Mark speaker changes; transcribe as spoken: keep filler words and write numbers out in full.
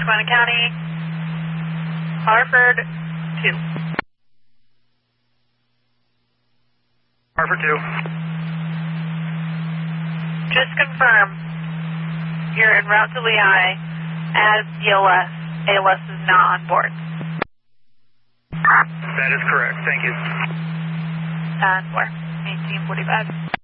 Speaker 1: Lackawanna County, Hartford two.
Speaker 2: Hartford two.
Speaker 1: Just confirm you're en route to Lehigh as E L S. A L S is not on board.
Speaker 2: That is correct. Thank you.
Speaker 1: And we're eighteen forty-five.